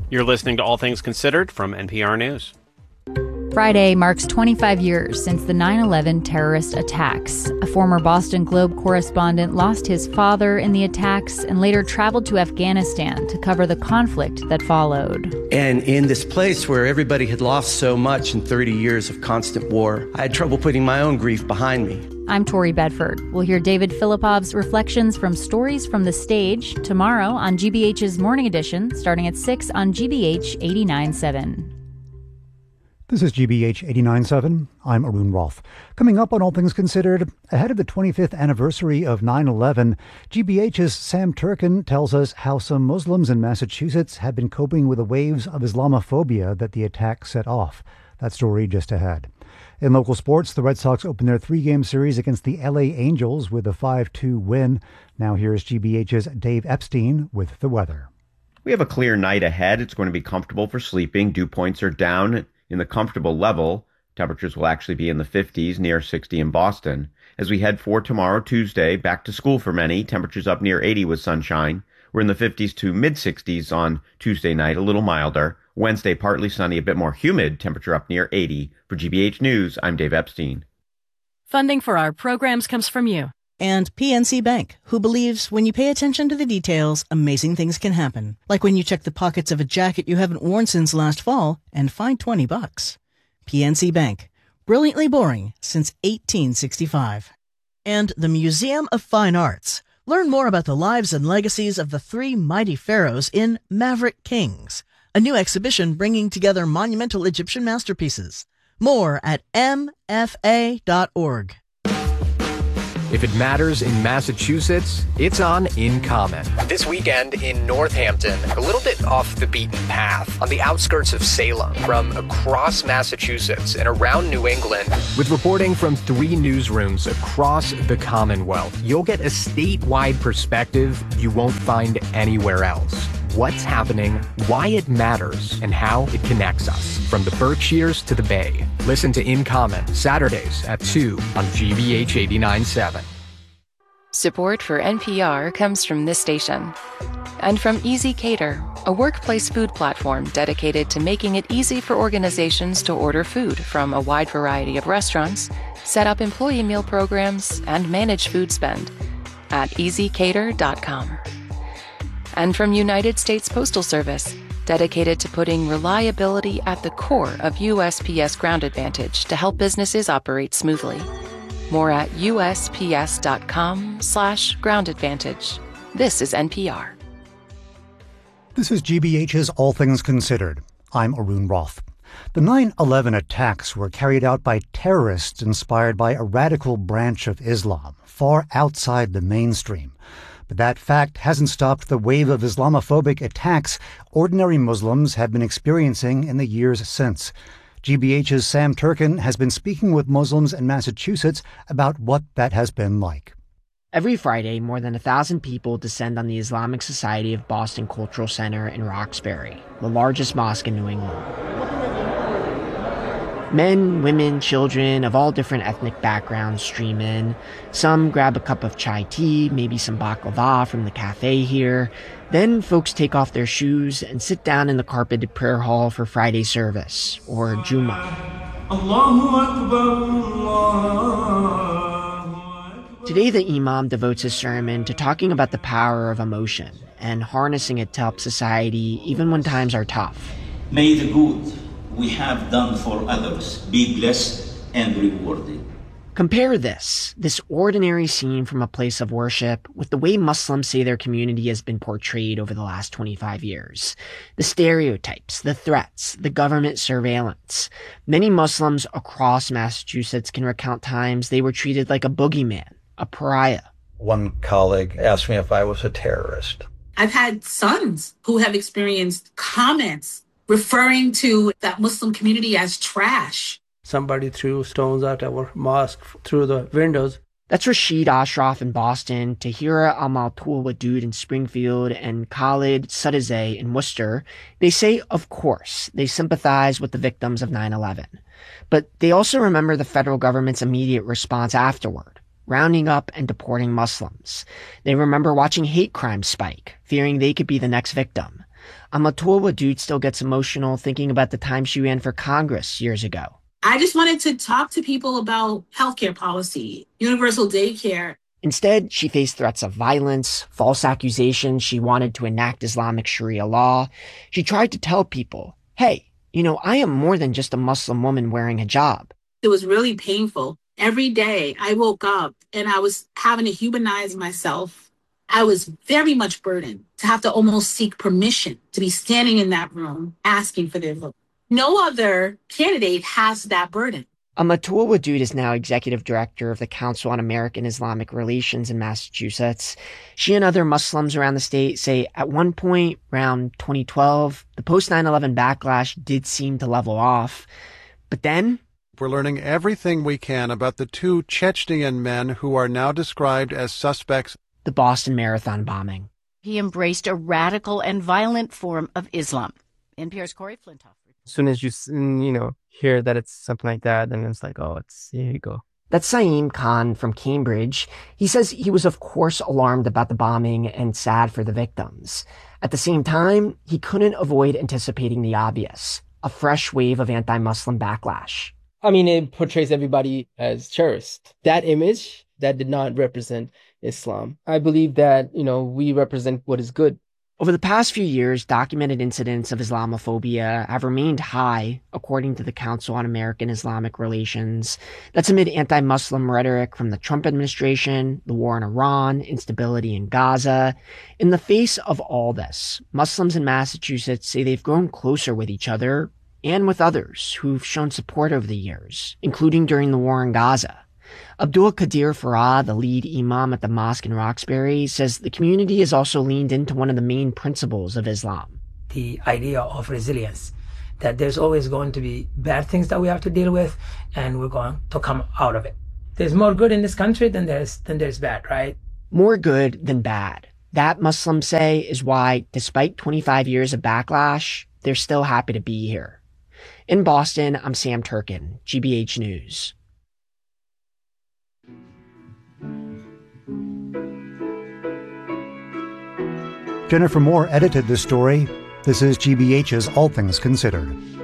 You're listening to All Things Considered from NPR News. Friday marks 25 years since the 9/11 terrorist attacks. A former Boston Globe correspondent lost his father in the attacks and later traveled to Afghanistan to cover the conflict that followed. And in this place where everybody had lost so much in 30 years of constant war, I had trouble putting my own grief behind me. I'm Tori Bedford. We'll hear David Filipov's reflections from Stories from the Stage tomorrow on GBH's Morning Edition, starting at 6 on GBH 89.7. This is GBH 89.7. I'm Arun Roth. Coming up on All Things Considered, ahead of the 25th anniversary of 9/11, GBH's Sam Turkin tells us how some Muslims in Massachusetts have been coping with the waves of Islamophobia that the attack set off. That story just ahead. In local sports, the Red Sox open their three-game series against the LA Angels with a 5-2 win. Now here's GBH's Dave Epstein with the weather. We have a clear night ahead. It's going to be comfortable for sleeping. Dew points are down in the comfortable level. Temperatures will actually be in the 50s, near 60 in Boston. As we head for tomorrow, Tuesday, back to school for many. Temperatures up near 80 with sunshine. We're in the 50s to mid-60s on Tuesday night, a little milder. Wednesday, partly sunny, a bit more humid. Temperature up near 80. For GBH News, I'm Dave Epstein. Funding for our programs comes from you. And PNC Bank, who believes when you pay attention to the details, amazing things can happen. Like when you check the pockets of a jacket you haven't worn since last fall and find $20. PNC Bank, brilliantly boring since 1865. And the Museum of Fine Arts. Learn more about the lives and legacies of the three mighty pharaohs in Maverick Kings, a new exhibition bringing together monumental Egyptian masterpieces. More at mfa.org. If it matters in Massachusetts, it's on In Common. This weekend in Northampton, a little bit off the beaten path, on the outskirts of Salem, from across Massachusetts and around New England. With reporting from 3 newsrooms across the Commonwealth, you'll get a statewide perspective you won't find anywhere else. What's happening, why it matters, and how it connects us. From the Berkshires to the Bay. Listen to In Common, Saturdays at 2 on GBH 89.7. Support for NPR comes from this station. And from Easy Cater, a workplace food platform dedicated to making it easy for organizations to order food from a wide variety of restaurants, set up employee meal programs, and manage food spend at easycater.com. And from United States Postal Service, dedicated to putting reliability at the core of USPS Ground Advantage to help businesses operate smoothly. More at usps.com/Ground Advantage. This is NPR. This is GBH's All Things Considered. I'm Arun Roth. The 9/11 attacks were carried out by terrorists inspired by a radical branch of Islam, far outside the mainstream. But that fact hasn't stopped the wave of Islamophobic attacks ordinary Muslims have been experiencing in the years since. GBH's Sam Turkin has been speaking with Muslims in Massachusetts about what that has been like. Every Friday, more than 1,000 people descend on the Islamic Society of Boston Cultural Center in Roxbury, the largest mosque in New England. Men, women, children of all different ethnic backgrounds stream in. Some grab a cup of chai tea, maybe some baklava from the cafe here. Then folks take off their shoes and sit down in the carpeted prayer hall for Friday service, or Jummah. Today the Imam devotes his sermon to talking about the power of emotion and harnessing it to help society even when times are tough. May the good we have done for others be blessed and rewarded. Compare this ordinary scene from a place of worship with the way Muslims say their community has been portrayed over the last 25 years. The stereotypes, the threats, the government surveillance. Many Muslims across Massachusetts can recount times they were treated like a boogeyman, a pariah. One colleague asked me if I was a terrorist. I've had sons who have experienced comments referring to that Muslim community as trash. Somebody threw stones at our mosque through the windows. That's Rashid Ashraf in Boston, Tahira Al-Maltoul Wadud in Springfield, and Khalid Sadezeh in Worcester. They say, of course, they sympathize with the victims of 9/11. But they also remember the federal government's immediate response afterward, rounding up and deporting Muslims. They remember watching hate crimes spike, fearing they could be the next victim. Amatul Wadud still gets emotional thinking about the time she ran for Congress years ago. I just wanted to talk to people about healthcare policy, universal daycare. Instead, she faced threats of violence, false accusations she wanted to enact Islamic Sharia law. She tried to tell people, hey, I am more than just a Muslim woman wearing a hijab. It was really painful. Every day I woke up and I was having to humanize myself. I was very much burdened to have to almost seek permission to be standing in that room asking for their vote. No other candidate has that burden. Amatul Wadud is now executive director of the Council on American Islamic Relations in Massachusetts. She and other Muslims around the state say at one point around 2012, the post-9/11 backlash did seem to level off. But then we're learning everything we can about the two Chechenian men who are now described as suspects. The Boston Marathon bombing. He embraced a radical and violent form of Islam. NPR's Corey Flintoff. As soon as you hear that it's something like that, then it's like, oh, here you go. That's Saeem Khan from Cambridge. He says he was, of course, alarmed about the bombing and sad for the victims. At the same time, he couldn't avoid anticipating the obvious, a fresh wave of anti-Muslim backlash. I mean, it portrays everybody as terrorists. That image, that did not represent Islam. I believe that, we represent what is good. Over the past few years, documented incidents of Islamophobia have remained high, according to the Council on American Islamic Relations. That's amid anti-Muslim rhetoric from the Trump administration, the war in Iran, instability in Gaza. In the face of all this, Muslims in Massachusetts say they've grown closer with each other and with others who've shown support over the years, including during the war in Gaza. Abdul Qadir Farah, the lead imam at the mosque in Roxbury, says the community has also leaned into one of the main principles of Islam. The idea of resilience, that there's always going to be bad things that we have to deal with, and we're going to come out of it. There's more good in this country than there's bad, right? More good than bad. That, Muslims say, is why, despite 25 years of backlash, they're still happy to be here. In Boston, I'm Sam Turkin, GBH News. Jennifer Moore edited this story. This is GBH's All Things Considered.